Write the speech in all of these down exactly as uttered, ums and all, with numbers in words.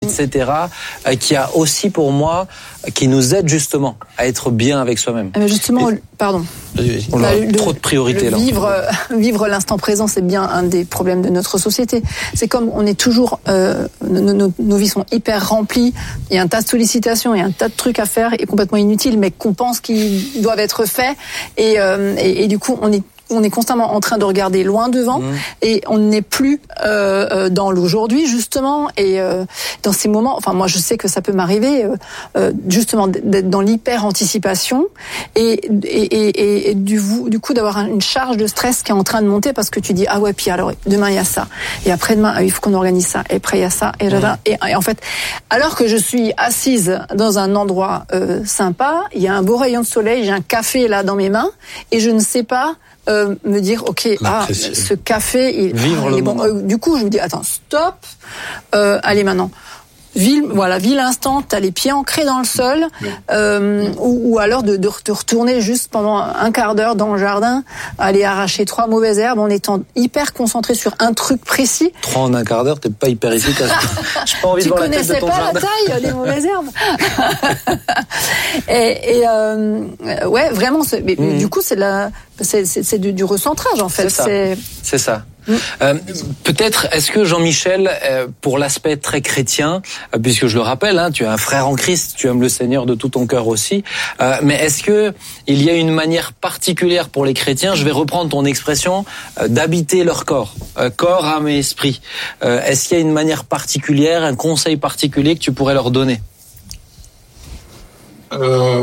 cetera, euh, qui a aussi pour moi, qui nous aide justement à être bien avec soi-même. Mais justement, et... pardon. On a le, trop de priorités là. Vivre, vivre l'instant présent, c'est bien un des problèmes de notre société. C'est comme on est toujours, euh, nos, nos, nos vies sont hyper remplies. Il y a un tas de sollicitations, il y a un tas de trucs à faire et complètement inutiles, mais qu'on pense qu'ils doivent être faits. Et, euh, et, et du coup, on est On est constamment en train de regarder loin devant mmh. et on n'est plus euh, dans l'aujourd'hui justement et euh, dans ces moments. Enfin, moi, je sais que ça peut m'arriver euh, justement d'être dans l'hyper anticipation et et, et, et du, du coup d'avoir une charge de stress qui est en train de monter parce que tu dis ah ouais puis alors demain il y a ça et après demain ah, il faut qu'on organise ça et après il y a ça et là, là, et, et en fait alors que je suis assise dans un endroit euh, sympa, il y a un beau rayon de soleil, j'ai un café là dans mes mains et je ne sais pas. Euh, me dire ok ah ce café il, Vivre il est bon euh, du coup je me dis attends stop euh, allez maintenant Vis, voilà, vis l'instant, t'as les pieds ancrés dans le sol, euh, ou, ou alors de, de te retourner juste pendant un quart d'heure dans le jardin, aller arracher trois mauvaises herbes en étant hyper concentré sur un truc précis. Trois en un quart d'heure, t'es pas hyper efficace. J'ai pas envie de voir la tête de ton jardin. Tu connaissais pas la taille des mauvaises herbes. et et euh, ouais, vraiment, c'est, mais, mmh. du coup, c'est la, c'est, c'est, c'est du, du recentrage en fait. C'est ça. C'est, c'est ça. Euh, peut-être, est-ce que Jean-Michel, euh, pour l'aspect très chrétien, euh, puisque je le rappelle, hein, tu es un frère en Christ, tu aimes le Seigneur de tout ton cœur aussi, euh, mais est-ce que il y a une manière particulière pour les chrétiens, je vais reprendre ton expression, euh, d'habiter leur corps, euh, corps, âme et esprit. Euh, est-ce qu'il y a une manière particulière, un conseil particulier que tu pourrais leur donner ? Euh...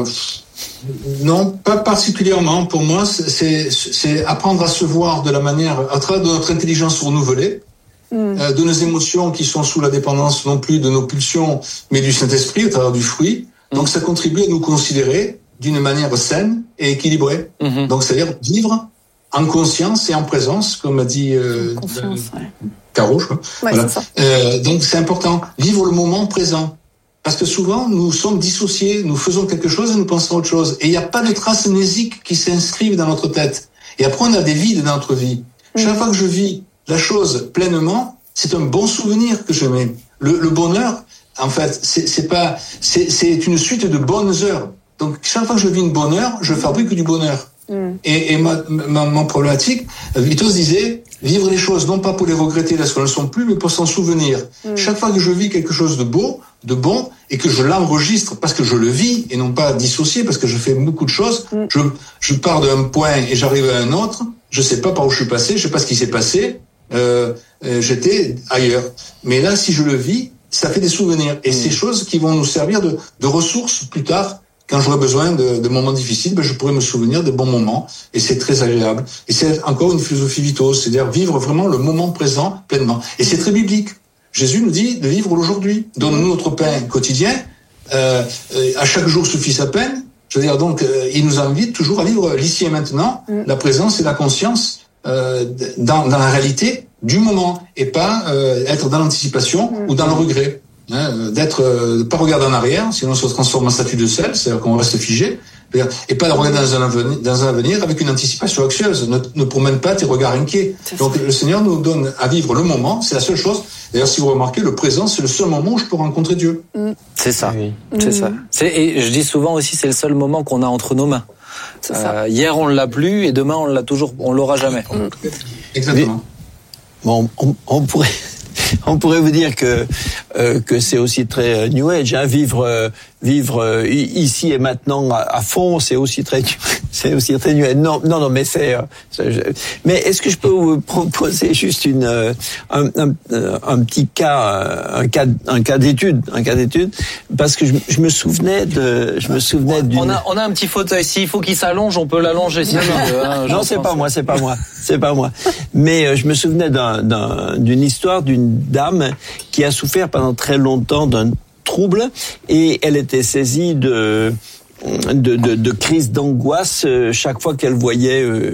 Non, pas particulièrement. Pour moi, c'est, c'est apprendre à se voir de la manière, à travers de notre intelligence renouvelée, mm. euh, de nos émotions qui sont sous la dépendance non plus de nos pulsions, mais du Saint-Esprit, à travers du fruit. Mm. Donc, ça contribue à nous considérer d'une manière saine et équilibrée. Mm-hmm. Donc, c'est-à-dire vivre en conscience et en présence, comme a dit euh, euh, ouais. Caro, je crois. Ouais, voilà. c'est ça. Euh, donc, c'est important. Vivre le moment présent. Parce que souvent, nous sommes dissociés, nous faisons quelque chose et nous pensons à autre chose. Et il n'y a pas de traces mnésiques qui s'inscrivent dans notre tête. Et après, on a des vides dans notre vie. Mmh. Chaque fois que je vis la chose pleinement, c'est un bon souvenir que je mets. Le, le bonheur, en fait, c'est, c'est pas, c'est, c'est une suite de bonnes heures. Donc, chaque fois que je vis une bonne heure, je fabrique du bonheur. Mmh. Et, et ma, ma, ma problématique, Vitos disait, vivre les choses, non pas pour les regretter lorsqu'elles ne sont plus, mais pour s'en souvenir. Mmh. Chaque fois que je vis quelque chose de beau, de bon, et que je l'enregistre parce que je le vis, et non pas dissocié, parce que je fais beaucoup de choses, mmh. je, je pars d'un point et j'arrive à un autre, je sais pas par où je suis passé, je sais pas ce qui s'est passé, euh, euh, j'étais ailleurs. Mais là, si je le vis, ça fait des souvenirs. Et mmh. ces choses qui vont nous servir de, de ressources plus tard. Quand j'aurai besoin de, de moments difficiles, ben je pourrai me souvenir des bons moments, et c'est très agréable. Et c'est encore une philosophie Vitos, c'est-à-dire vivre vraiment le moment présent pleinement. Et c'est très biblique. Jésus nous dit de vivre l'aujourd'hui. Donne-nous notre pain quotidien. Euh, à chaque jour suffit sa peine. Je veux dire, donc, euh, il nous invite toujours à vivre l'ici et maintenant, mm. la présence et la conscience euh, dans, dans la réalité du moment, et pas euh, être dans l'anticipation mm. ou dans le regret. Hein, d'être, euh, pas regarder en arrière, sinon on se transforme en statue de sel, c'est-à-dire qu'on reste figé, et pas regarder dans un avenir, dans un avenir avec une anticipation anxieuse. Ne, ne promène pas tes regards inquiets. C'est Donc ça. Le Seigneur nous donne à vivre le moment, c'est la seule chose. D'ailleurs, si vous remarquez, le présent, c'est le seul moment où je peux rencontrer Dieu. Mm. C'est ça, oui. c'est mm. ça. C'est, et je dis souvent aussi, c'est le seul moment qu'on a entre nos mains. C'est ça. Euh, hier on l'a plus, et demain on l'a toujours, on l'aura jamais. Mm. Exactement. Mais, bon, on, on pourrait. On pourrait vous dire que euh, que c'est aussi très euh, New Age, hein, vivre euh, vivre euh, ici et maintenant à, à fond, c'est aussi très c'est aussi très New Age. Non non non, mais c'est. Euh, c'est je, mais est-ce que je peux vous proposer juste une euh, un, un, un petit cas un cas un cas d'étude un cas d'étude parce que je, je me souvenais de je me souvenais d'une. On a on a un petit fauteuil. S'il faut qu'il s'allonge, on peut l'allonger. Si non non, non c'est pas moi, c'est pas moi, c'est pas moi. Mais euh, je me souvenais d'un, d'un d'une histoire d'une dame qui a souffert pendant très longtemps d'un trouble et elle était saisie de de, de, de crises d'angoisse chaque fois qu'elle voyait euh,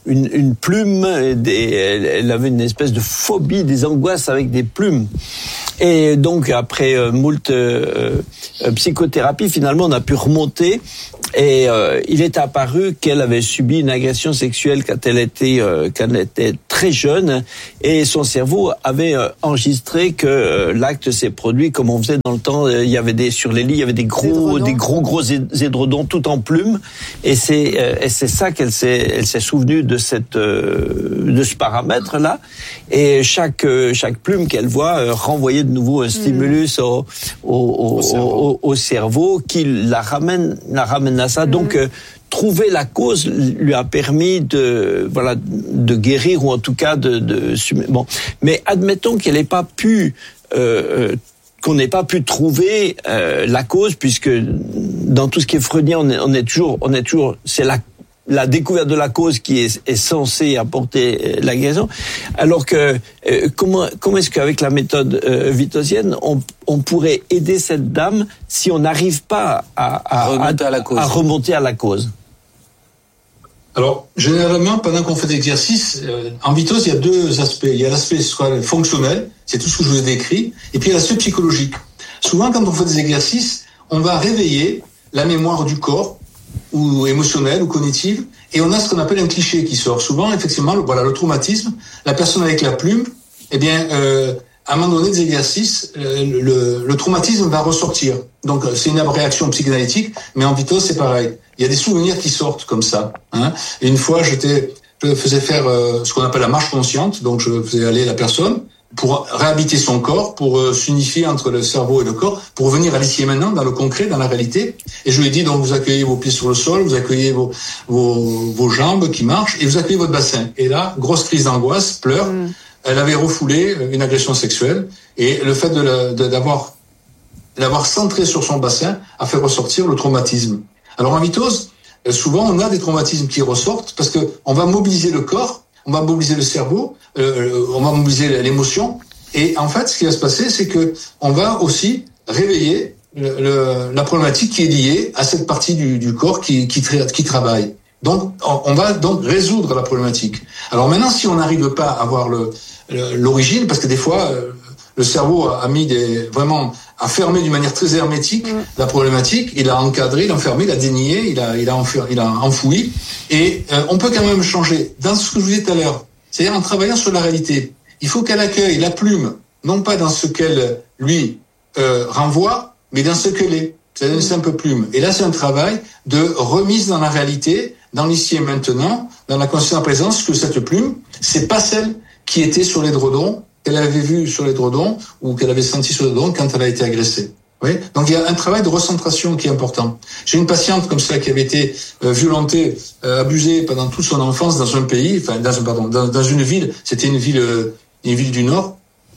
une, une plume, et des, elle, elle avait une espèce de phobie, des angoisses avec des plumes. Et donc, après euh, moult euh, euh, psychothérapie, finalement, on a pu remonter. Et euh, il est apparu qu'elle avait subi une agression sexuelle quand elle était, euh, quand elle était très jeune. Et son cerveau avait euh, enregistré que euh, l'acte s'est produit comme on faisait dans le temps. Il y avait des, sur les lits, il y avait des gros, des gros, gros édredons tout en plumes. Et c'est, euh, et c'est ça qu'elle s'est, elle s'est souvenue de cette, euh, de ce paramètre-là. Et chaque, euh, chaque plume qu'elle voit euh, renvoyait de nouveau un stimulus mmh. au, au, au, au, cerveau. Au, au cerveau qui la ramène, la ramène à ça. Mmh. Donc, euh, trouver la cause lui a permis de, voilà, de guérir ou en tout cas de, de bon. Mais admettons qu'elle n'ait pas pu, euh, qu'on n'ait pas pu trouver euh, la cause, puisque dans tout ce qui est freudien, on est, on est toujours, on est toujours, c'est la la découverte de la cause qui est, est censée apporter la guérison, alors que euh, comment comment est-ce qu'avec la méthode euh, vitosienne on on pourrait aider cette dame si on n'arrive pas à à, remonter à, à, la cause. à remonter à la cause? Alors, généralement, pendant qu'on fait des exercices, euh, en vitose, il y a deux aspects. Il y a l'aspect fonctionnel, c'est tout ce que je vous ai décrit, et puis il y a l'aspect psychologique. Souvent, quand on fait des exercices, on va réveiller la mémoire du corps, ou émotionnelle ou cognitive, et on a ce qu'on appelle un cliché qui sort. Souvent, effectivement, le, voilà, le traumatisme, la personne avec la plume, eh bien, euh, à un moment donné des exercices, euh, le, le traumatisme va ressortir. Donc, c'est une réaction psychanalytique, mais en vitose, c'est pareil. Il y a des souvenirs qui sortent comme ça. Hein. Et une fois, j'étais, je faisais faire euh, ce qu'on appelle la marche consciente, donc je faisais aller la personne pour réhabiter son corps, pour euh, s'unifier entre le cerveau et le corps, pour revenir à l'ici et maintenant, dans le concret, dans la réalité. Et je lui ai dit, donc vous accueillez vos pieds sur le sol, vous accueillez vos, vos, vos jambes qui marchent, et vous accueillez votre bassin. Et là, grosse crise d'angoisse, pleure. Mmh. Elle avait refoulé une agression sexuelle, et le fait de, la, de d'avoir, d'avoir centré sur son bassin a fait ressortir le traumatisme. Alors en vitose, souvent on a des traumatismes qui ressortent, parce que on va mobiliser le corps, on va mobiliser le cerveau, euh, on va mobiliser l'émotion, et en fait, ce qui va se passer, c'est que on va aussi réveiller le, le, la problématique qui est liée à cette partie du, du corps qui, qui, tra- qui travaille. Donc, on, on va donc résoudre la problématique. Alors maintenant, si on n'arrive pas à avoir le, le, l'origine, parce que des fois, euh, le cerveau a, a mis des vraiment a fermé d'une manière très hermétique mmh. la problématique, il a encadré, il a enfermé, il a dénié, il a il a enfer, il a enfoui, et euh, on peut quand même changer. Dans ce que je vous disais tout à l'heure, c'est-à-dire en travaillant sur la réalité, il faut qu'elle accueille la plume, non pas dans ce qu'elle lui euh, renvoie, mais dans ce qu'elle est. C'est une simple plume. Et là, c'est un travail de remise dans la réalité, dans l'ici et maintenant, dans la conscience en présence, que cette plume, c'est pas celle qui était sur l'édredon, qu'elle avait vue sur l'édredon, ou qu'elle avait senti sur l'édredon quand elle a été agressée. Oui. Donc il y a un travail de recentration qui est important. J'ai une patiente comme ça qui avait été euh, violentée, euh, abusée pendant toute son enfance dans un pays, enfin dans un pardon, dans, dans une ville. C'était une ville, euh, une ville du Nord.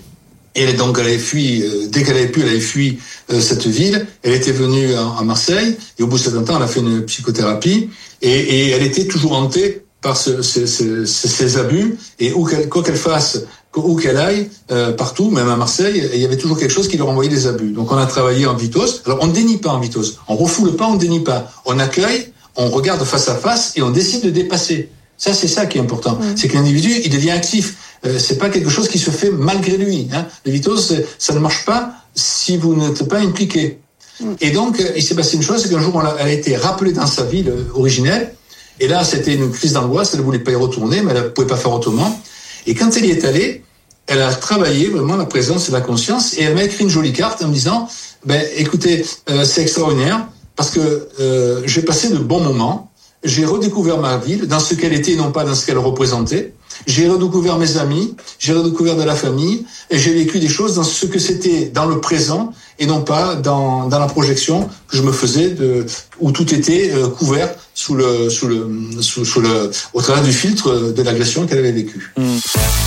Et donc elle avait fui, euh, dès qu'elle avait pu, elle avait fui euh, cette ville. Elle était venue à, à Marseille, et au bout de certain temps, elle a fait une psychothérapie, et, et elle était toujours hantée par ce, ce, ce, ce, ces abus. Et où qu'elle, quoi qu'elle fasse, où qu'elle aille, euh, partout, même à Marseille, il y avait toujours quelque chose qui leur envoyait des abus. Donc on a travaillé en vitose. Alors on ne dénie pas en vitose, on refoule pas, on ne dénie pas. On accueille, on regarde face à face, et on décide de dépasser. Ça, c'est ça qui est important. Mmh. C'est que l'individu, il devient actif. Euh, c'est pas quelque chose qui se fait malgré lui. Hein. Le vitose, ça ne marche pas si vous n'êtes pas impliqué. Mmh. Et donc, il s'est passé une chose, c'est qu'un jour, elle a, elle a été rappelée dans sa ville originelle. Et là, c'était une crise d'angoisse. Elle ne voulait pas y retourner, mais elle ne pouvait pas faire autrement. Et quand elle y est allée, elle a travaillé vraiment la présence et la conscience. Et elle m'a écrit une jolie carte en me disant, ben, écoutez, euh, c'est extraordinaire parce que euh, j'ai passé de bons moments. J'ai redécouvert ma ville dans ce qu'elle était et non pas dans ce qu'elle représentait. J'ai redécouvert mes amis, j'ai redécouvert de la famille, et j'ai vécu des choses dans ce que c'était dans le présent et non pas dans, dans la projection que je me faisais de, où tout était euh, couvert sous le, sous le, sous, sous le, au travers du filtre de l'agression qu'elle avait vécue. Mmh.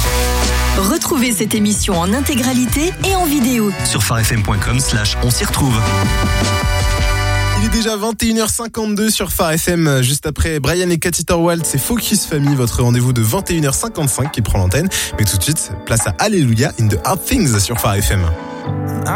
Retrouvez cette émission en intégralité et en vidéo sur phare f m point com slash on s'y retrouve. Il est déjà vingt et une heures cinquante-deux sur Phare F M. Juste après Brian et Cathy Torwald, c'est Focus Family, votre rendez-vous de vingt et une heures cinquante-cinq qui prend l'antenne. Mais tout de suite, place à Alléluia in the Hard Things sur Phare F M.